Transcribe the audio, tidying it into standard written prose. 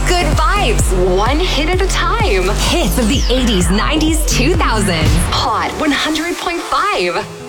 Good vibes, one hit at a time. Hits of the 80s, 90s, 2000s. Hot 100.5.